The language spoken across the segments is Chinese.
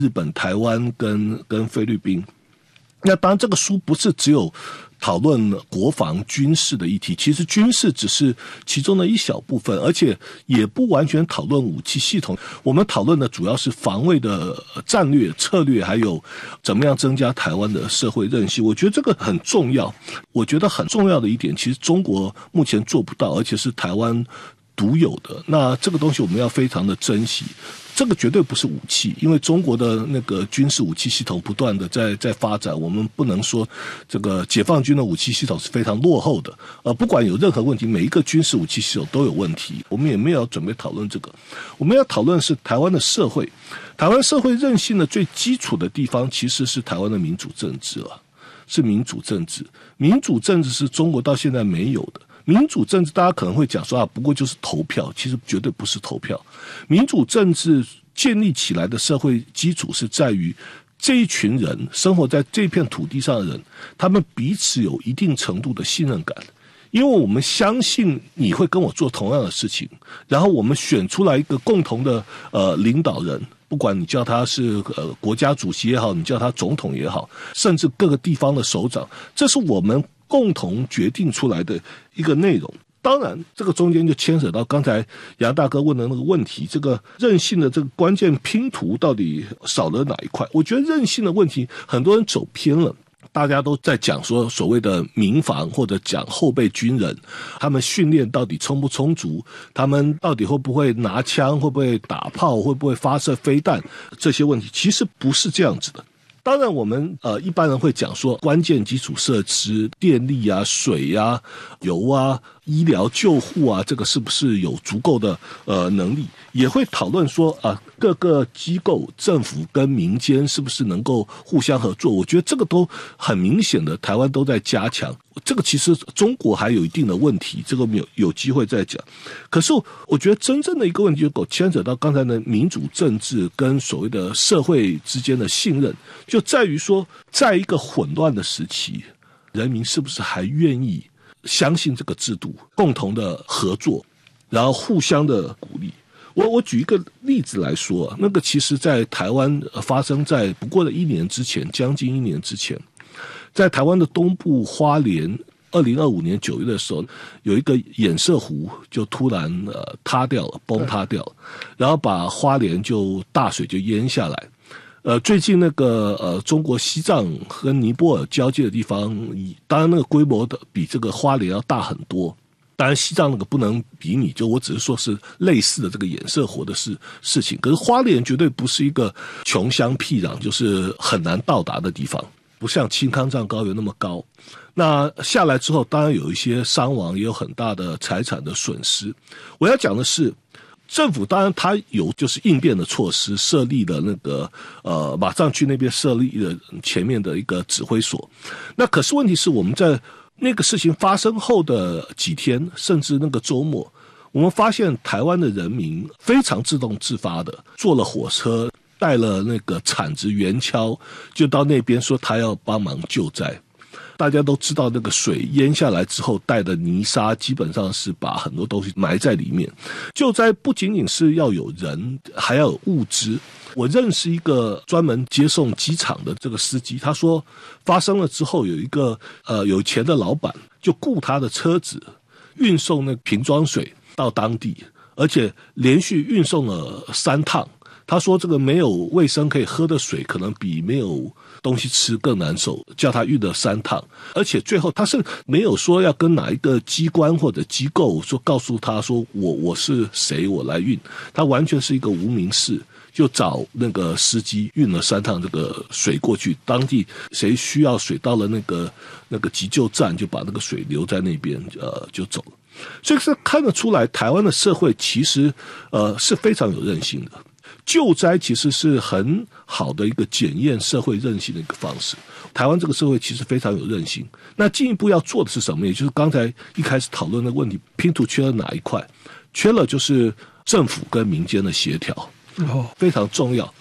日本、台湾跟菲律宾。那当然这个书不是只有讨论国防军事的议题，其实军事只是其中的一小部分，而且也不完全讨论武器系统。我们讨论的主要是防卫的战略策略，还有怎么样增加台湾的社会韧性。我觉得这个很重要。我觉得很重要的一点，其实中国目前做不到，而且是台湾独有的。那这个东西我们要非常的珍惜。这个绝对不是武器，因为中国的那个军事武器系统不断的在发展，我们不能说这个解放军的武器系统是非常落后的。不管有任何问题，每一个军事武器系统都有问题，我们也没有准备讨论这个。我们要讨论的是台湾的社会，台湾社会韧性的最基础的地方其实是台湾的民主政治了，是民主政治。民主政治是中国到现在没有的。民主政治大家可能会讲说不过就是投票，其实绝对不是投票。民主政治建立起来的社会基础是在于这一群人生活在这片土地上的人，他们彼此有一定程度的信任感，因为我们相信你会跟我做同样的事情，然后我们选出来一个共同的领导人，不管你叫他是国家主席也好，你叫他总统也好，甚至各个地方的首长，这是我们共同决定出来的一个内容。当然这个中间就牵扯到刚才杨大哥问的那个问题，这个韧性的这个关键拼图到底少了哪一块。我觉得韧性的问题很多人走偏了，大家都在讲说所谓的民防，或者讲后备军人，他们训练到底充不充足，他们到底会不会拿枪，会不会打炮，会不会发射飞弹，这些问题其实不是这样子的。当然我们一般人会讲说关键基础设施，电力啊、水啊、油啊、医疗救护啊，这个是不是有足够的能力，也会讨论说各个机构政府跟民间是不是能够互相合作。我觉得这个都很明显的台湾都在加强，这个其实中国还有一定的问题，这个有机会再讲。可是我觉得真正的一个问题就牵扯到刚才的民主政治跟所谓的社会之间的信任，就在于说在一个混乱的时期，人民是不是还愿意相信这个制度，共同的合作，然后互相的鼓励。我举一个例子来说，那个其实在台湾发生在不过的1年之前，将近1年之前，在台湾的东部花莲2025年9月的时候，有一个堰塞湖就突然塌掉了，崩塌掉了，然后把花莲就大水就淹下来。最近那个中国西藏和尼泊尔交界的地方，当然那个规模的比这个花莲要大很多。当然西藏那个不能比拟，就我只是说是类似的这个堰塞湖的事情。可是花莲绝对不是一个穷乡僻壤，就是很难到达的地方，不像青康藏高原那么高。那下来之后当然有一些伤亡，也有很大的财产的损失。我要讲的是政府当然它有就是应变的措施，设立了那个马上去那边设立了前面的一个指挥所。那可是问题是我们在那个事情发生后的几天，甚至那个周末，我们发现台湾的人民非常自动自发的坐了火车，带了那个铲子圆锹，就到那边说他要帮忙救灾。大家都知道那个水淹下来之后带的泥沙基本上是把很多东西埋在里面。救灾不仅仅是要有人，还要有物资。我认识一个专门接送机场的这个司机，他说发生了之后有一个有钱的老板就雇他的车子运送那瓶装水到当地，而且连续运送了3趟。他说这个没有卫生可以喝的水可能比没有东西吃更难受，叫他运了3趟。而且最后他是没有说要跟哪一个机关或者机构说告诉他说我是谁我来运，他完全是一个无名氏，就找那个司机运了3趟这个水过去，当地谁需要水到了那个急救站就把那个水留在那边就走了。所以是看得出来台湾的社会其实是非常有韧性的。救灾其实是很好的一个检验社会韧性的一个方式。台湾这个社会其实非常有韧性。那进一步要做的是什么？也就是刚才一开始讨论的问题，拼图缺了哪一块？缺了就是政府跟民间的协调，非常重要。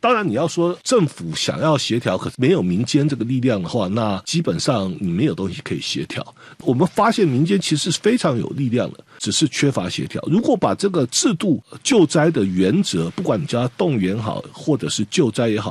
当然你要说政府想要协调，可是没有民间这个力量的话，那基本上你没有东西可以协调。我们发现民间其实是非常有力量的，只是缺乏协调。如果把这个制度救灾的原则，不管你叫它动员好或者是救灾也好，